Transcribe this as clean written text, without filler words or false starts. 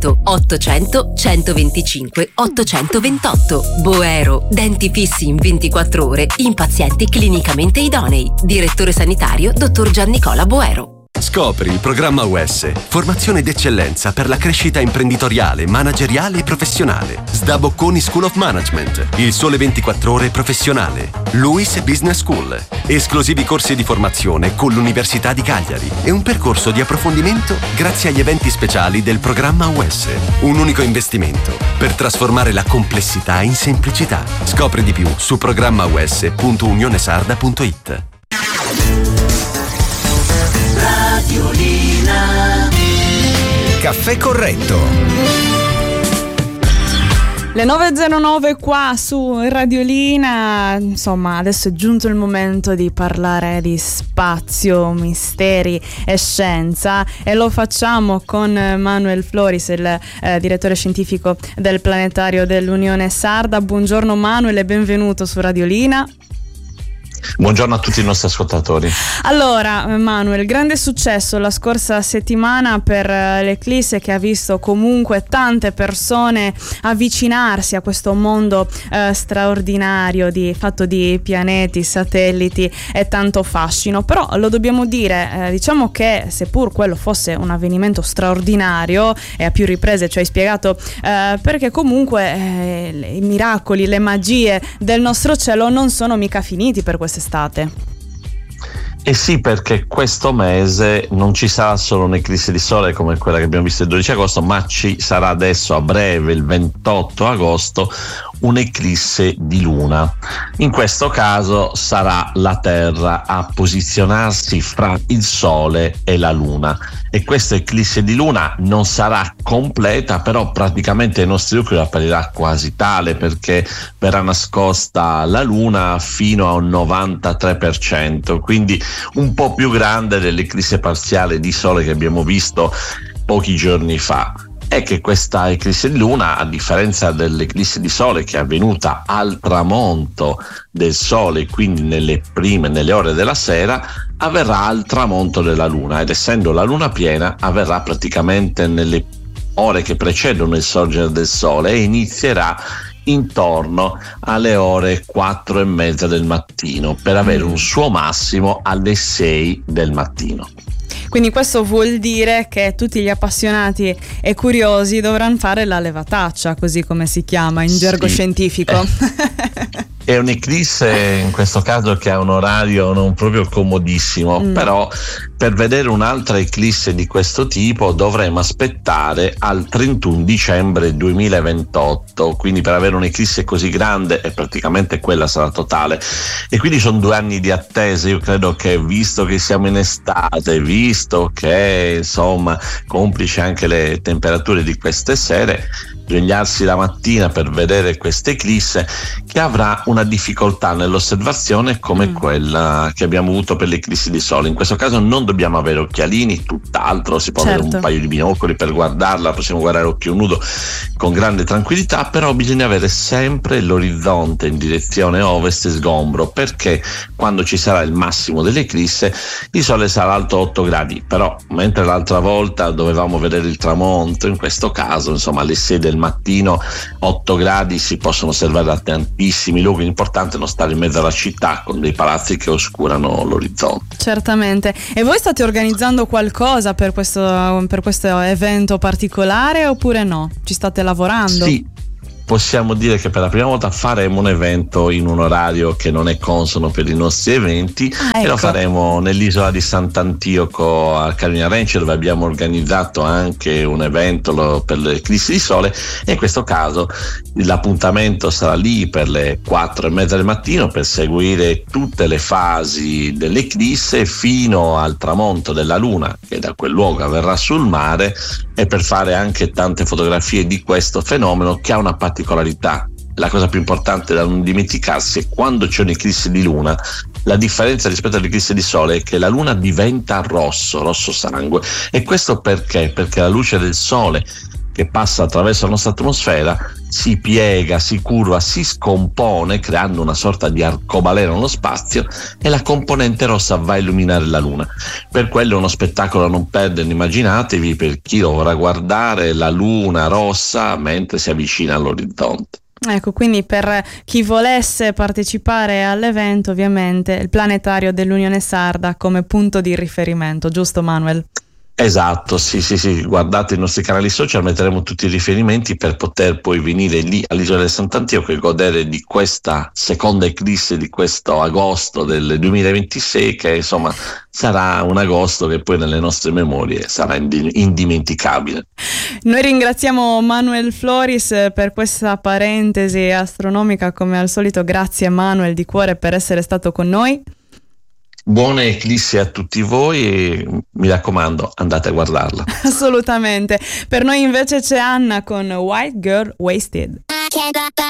800 800 125 828. Boero, denti fissi in 24 ore in pazienti clinicamente idonei. Direttore sanitario dottor Giannicola Boero. Scopri il programma US, formazione d'eccellenza per la crescita imprenditoriale, manageriale e professionale. SDA Bocconi School of Management, il Sole 24 Ore professionale. Luis Business School, esclusivi corsi di formazione con l'Università di Cagliari e un percorso di approfondimento grazie agli eventi speciali del programma US. Un unico investimento per trasformare la complessità in semplicità. Scopri di più su programmaus.unionesarda.it. Radiolina. Caffè corretto. Le 9.09 qua su Radiolina. Insomma, adesso è giunto il momento di parlare di spazio, misteri e scienza, e lo facciamo con Manuel Floris, il direttore scientifico del planetario dell'Unione Sarda. Buongiorno Manuel e benvenuto su Radiolina. Buongiorno a tutti i nostri ascoltatori. Allora Manuel, grande successo la scorsa settimana per l'eclisse, che ha visto comunque tante persone avvicinarsi a questo mondo straordinario fatto di pianeti, satelliti e tanto fascino. Però lo dobbiamo dire, diciamo che seppur quello fosse un avvenimento straordinario, e a più riprese ci hai spiegato perché comunque i miracoli, le magie del nostro cielo non sono mica finiti per quest'estate. Eh sì, perché questo mese non ci sarà solo un'eclisse di sole come quella che abbiamo visto il 12 agosto, ma ci sarà adesso a breve, il 28 agosto, un'eclisse di luna. In questo caso sarà la Terra a posizionarsi fra il Sole e la Luna, e questa eclisse di luna non sarà completa, però praticamente ai nostri occhi apparirà quasi tale, perché verrà nascosta la Luna fino a un 93%, quindi un po' più grande dell'eclisse parziale di Sole che abbiamo visto pochi giorni fa. È che questa eclisse di luna, a differenza dell'eclisse di sole che è avvenuta al tramonto del sole, quindi nelle ore della sera, avverrà al tramonto della luna, ed essendo la luna piena avverrà praticamente nelle ore che precedono il sorgere del sole e inizierà intorno alle ore 4:30 del mattino, per avere un suo massimo alle 6 del mattino. Quindi questo vuol dire che tutti gli appassionati e curiosi dovranno fare la levataccia, così come si chiama in gergo scientifico. È un'eclisse in questo caso che ha un orario non proprio comodissimo, però per vedere un'altra eclisse di questo tipo dovremo aspettare al 31 dicembre 2028, quindi per avere un'eclisse così grande, e praticamente quella sarà totale, e quindi sono 2 anni di attesa. Io credo che, visto che siamo in estate, visto che insomma complice anche le temperature di queste sere, svegliarsi la mattina per vedere questa eclisse, che avrà una difficoltà nell'osservazione come quella che abbiamo avuto per l'eclissi di sole. In questo caso non dobbiamo avere occhialini, tutt'altro, si può avere un paio di binocoli per guardarla, possiamo guardare a occhio nudo con grande tranquillità, però bisogna avere sempre l'orizzonte in direzione ovest e sgombro, perché quando ci sarà il massimo dell'eclisse il sole sarà alto 8 gradi, però mentre l'altra volta dovevamo vedere il tramonto, in questo caso insomma alle 6 del mattino 8 gradi si possono osservare da tantissimi luoghi. L'importante è non stare in mezzo alla città con dei palazzi che oscurano l'orizzonte. Certamente. E voi state organizzando qualcosa per questo evento particolare oppure no? Ci state lavorando? Sì, possiamo dire che per la prima volta faremo un evento in un orario che non è consono per i nostri eventi, e lo faremo nell'isola di Sant'Antioco a Carolina Ranch, dove abbiamo organizzato anche un evento per l'eclissi di sole, e in questo caso l'appuntamento sarà lì per le 4:30 del mattino per seguire tutte le fasi dell'eclisse fino al tramonto della luna, che da quel luogo avverrà sul mare, e per fare anche tante fotografie di questo fenomeno che ha una particolarità. La cosa più importante da non dimenticarsi è quando c'è un'eclisse di luna, la differenza rispetto all'eclisse di sole è che la luna diventa rosso sangue, e questo perché la luce del sole che passa attraverso la nostra atmosfera si piega, si curva, si scompone creando una sorta di arcobaleno nello spazio e la componente rossa va a illuminare la Luna. Per quello è uno spettacolo a non perdere, immaginatevi, per chi lo vorrà guardare la Luna rossa mentre si avvicina all'orizzonte. Ecco, quindi per chi volesse partecipare all'evento, ovviamente il planetario dell'Unione Sarda come punto di riferimento, giusto Manuel? Esatto, sì, guardate i nostri canali social, metteremo tutti i riferimenti per poter poi venire lì all'isola del Sant'Antioco e godere di questa seconda eclisse di questo agosto del 2026, che insomma sarà un agosto che poi nelle nostre memorie sarà indimenticabile. Noi ringraziamo Manuel Floris per questa parentesi astronomica, come al solito. Grazie Manuel di cuore per essere stato con noi. Buone eclissi a tutti voi e mi raccomando, andate a guardarla. Assolutamente. Per noi invece c'è Anna con White Girl Wasted.